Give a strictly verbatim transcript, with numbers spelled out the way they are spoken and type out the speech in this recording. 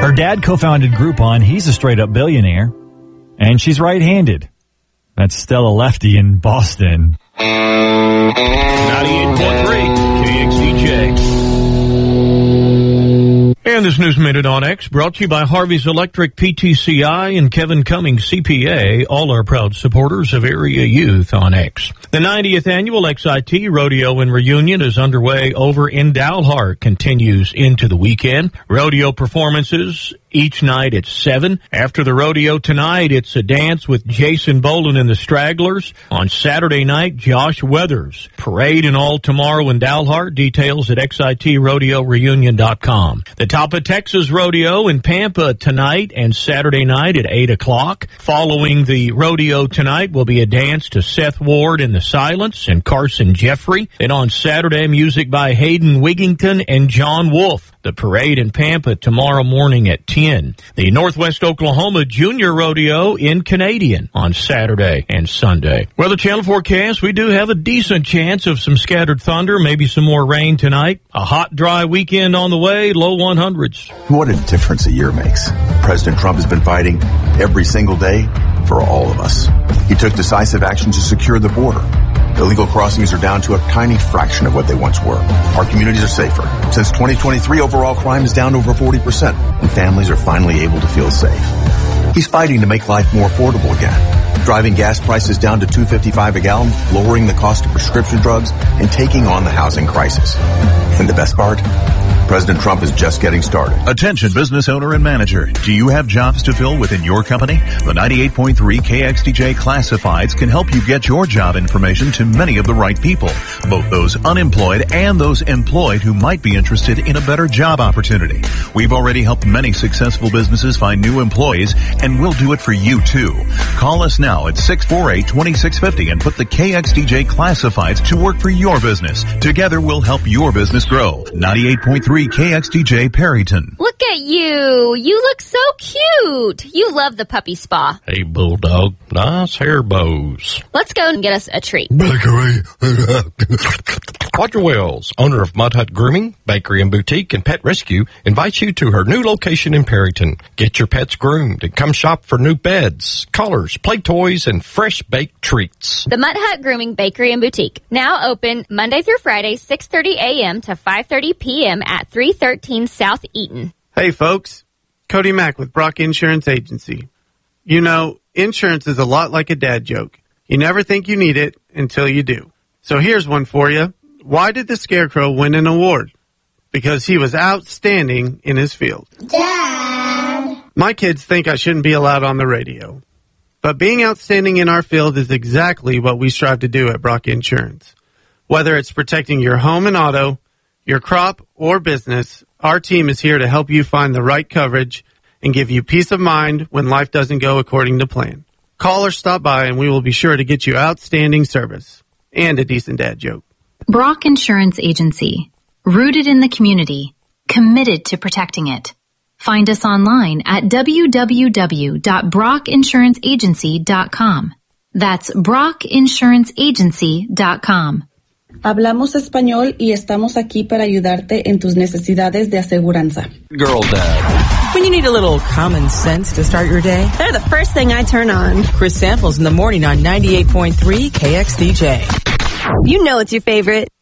Her dad co-founded Groupon. He's a straight-up billionaire. And she's right-handed. That's Stella Lefty in Boston. ninety-eight point three K X D J. And this News Minute on X brought to you by Harvey's Electric, P T C I, and Kevin Cummings, C P A, all are proud supporters of area youth on X. The ninetieth Annual X I T Rodeo and Reunion is underway over in Dalhart, continues into the weekend. Rodeo performances each night at seven. After the rodeo tonight, it's a dance with Jason Bolin and the Stragglers. On Saturday night, Josh Weathers. Parade and all tomorrow in Dalhart. Details at X I T rodeo reunion dot com. The Top of Texas Rodeo in Pampa tonight and Saturday night at eight o'clock. Following the rodeo tonight will be a dance to Seth Ward and the Silence and Carson Jeffrey. And on Saturday, music by Hayden Wigington and John Wolfe. The parade in Pampa tomorrow morning at ten. The Northwest Oklahoma Junior Rodeo in Canadian on Saturday and Sunday. Weather Channel forecast, we do have a decent chance of some scattered thunder, maybe some more rain tonight. A hot, dry weekend on the way, low one hundreds. What a difference a year makes. President Trump has been fighting every single day for all of us. He took decisive action to secure the border. Illegal crossings are down to a tiny fraction of what they once were. Our communities are safer. Since twenty twenty-three, overall crime is down over forty percent, and families are finally able to feel safe. He's fighting to make life more affordable again, driving gas prices down to two dollars and fifty-five cents a gallon, lowering the cost of prescription drugs, and taking on the housing crisis. And the best part? President Trump is just getting started. Attention business owner and manager. Do you have jobs to fill within your company? The ninety-eight point three K X D J Classifieds can help you get your job information to many of the right people, both those unemployed and those employed who might be interested in a better job opportunity. We've already helped many successful businesses find new employees, and we'll do it for you too. Call us now at six four eight, two six five zero and put the K X D J Classifieds to work for your business. Together we'll help your business grow. ninety-eight point three K X D J Perryton. Look at you. You look so cute. You love the puppy spa. Hey, Bulldog. Nice hair bows. Let's go and get us a treat. Bakery. Audra Wells, owner of Mud Hut Grooming, Bakery and Boutique, and Pet Rescue, invites you to her new location in Perryton. Get your pets groomed and come shop for new beds, collars, play toys, and fresh baked treats. The Mud Hut Grooming, Bakery and Boutique. Now open Monday through Friday, six thirty a.m. to five thirty p.m. at three thirteen South Eaton. Hey, folks. Cody Mack with Brock Insurance Agency. You know, insurance is a lot like a dad joke. You never think you need it until you do. So here's one for you. Why did the Scarecrow win an award? Because he was outstanding in his field. Dad! My kids think I shouldn't be allowed on the radio. But being outstanding in our field is exactly what we strive to do at Brock Insurance. Whether it's protecting your home and auto, your crop, or business, our team is here to help you find the right coverage and give you peace of mind when life doesn't go according to plan. Call or stop by and we will be sure to get you outstanding service and a decent dad joke. Brock Insurance Agency. Rooted in the community. Committed to protecting it. Find us online at w w w dot brock insurance agency dot com. That's brock insurance agency dot com. Hablamos español y estamos aquí para ayudarte en tus necesidades de aseguranza. Girl Dad. When you need a little common sense to start your day, they're the first thing I turn on. Chris Samples in the morning on ninety-eight point three K X D J. You know it's your favorite.